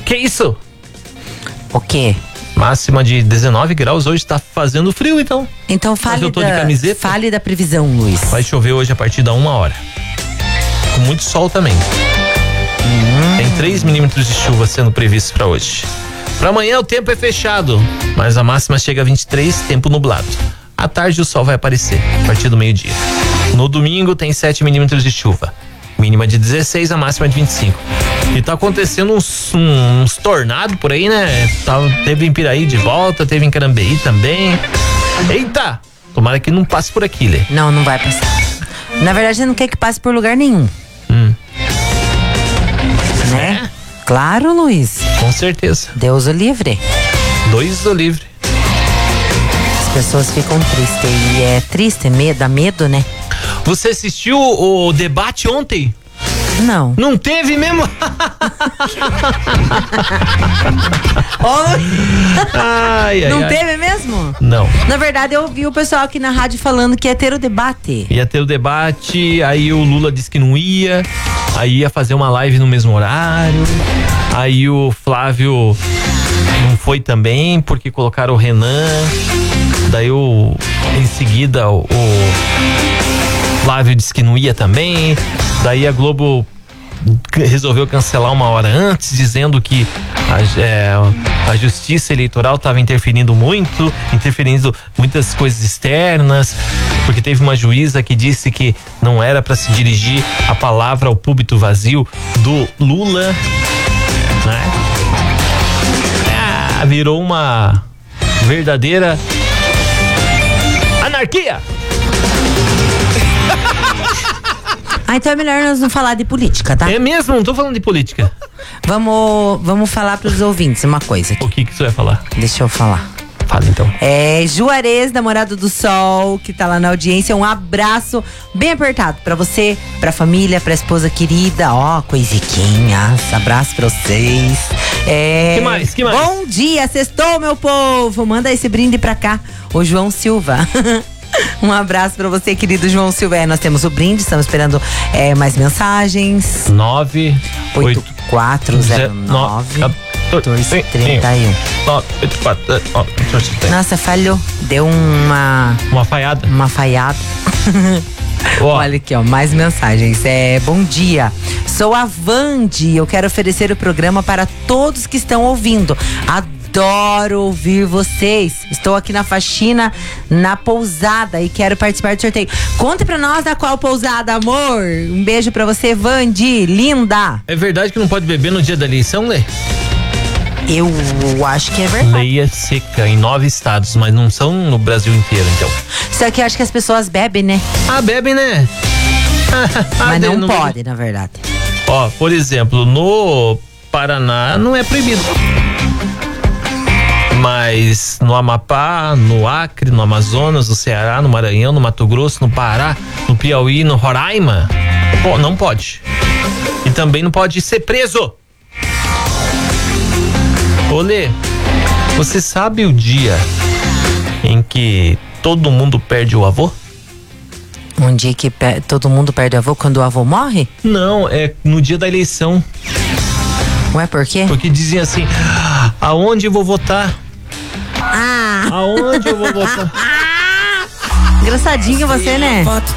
Que isso? O quê? Máxima de 19 graus, hoje tá fazendo frio, então. Então Mas eu tô de camiseta. fale da previsão, Luiz. Vai chover hoje a partir da 1h. Com muito sol também. Tem 3 milímetros de chuva sendo previstos para hoje. Para amanhã o tempo é fechado, mas a máxima chega a 23, tempo nublado. À tarde o sol vai aparecer, a partir do meio-dia. No domingo tem 7 milímetros de chuva. Mínima de 16, a máxima de 25. E tá acontecendo uns tornados por aí, né? Teve em Piraí de volta, teve em Carambeí também. Eita! Tomara que não passe por aqui, Lê. Não, não vai passar. Na verdade, você não quer que passe por lugar nenhum. Né? Claro, Luiz. Com certeza. Deus o livre. Deus o livre. As pessoas ficam tristes. E é triste, dá medo, né? Você assistiu o debate ontem? Não. Não teve mesmo? Não teve mesmo? Não. Na verdade, eu ouvi o pessoal aqui na rádio falando que ia ter o debate. Ia ter o debate, aí o Lula disse que não ia, aí ia fazer uma live no mesmo horário, aí o Flávio não foi também, porque colocaram o Renan, daí em seguida o Flávio disse que não ia também, daí a Globo resolveu cancelar uma hora antes, dizendo que a justiça eleitoral estava interferindo muitas coisas externas, porque teve uma juíza que disse que não era para se dirigir a palavra ao púlpito vazio do Lula, né? Virou uma verdadeira anarquia. Então é melhor nós não falar de política, tá? É mesmo? Não tô falando de política. Vamos falar pros ouvintes uma coisa aqui. O que você vai falar? Deixa eu falar. Fala então. Juarez, namorado do Sol, que tá lá na audiência. Um abraço bem apertado pra você, pra família, pra esposa querida. Coisiquinhas. Abraço pra vocês. Que mais? Bom dia, sextou, meu povo. Manda esse brinde pra cá. O João Silva. Um abraço pra você, querido João Silva. Nós temos o brinde, estamos esperando mais mensagens. 98409 231. Nossa, falhou. Deu uma falhada. Olha aqui, mais mensagens. Bom dia, sou a Vandi. Eu quero oferecer o programa para todos que estão ouvindo. Adoro ouvir vocês. Estou aqui na faxina, na pousada, e quero participar do sorteio. Conte pra nós da qual pousada, amor. Um beijo pra você, Vandi, linda. É verdade que não pode beber no dia da eleição, Lê? Eu acho que é verdade. Lei é seca em 9 estados, mas não são no Brasil inteiro, então. Só que eu acho que as pessoas bebem, né? Bebem, né? Mas não pode, na verdade. Por exemplo, no Paraná não é proibido. Mas no Amapá, no Acre, no Amazonas, no Ceará, no Maranhão, no Mato Grosso, no Pará, no Piauí, no Roraima, não pode. E também não pode ser preso. Olê, você sabe o dia em que todo mundo perde o avô? Um dia que todo mundo perde o avô quando o avô morre? Não, é no dia da eleição. Ué, por quê? Porque dizem assim, aonde eu vou votar? Aonde eu vou votar? Engraçadinho você, né? Foto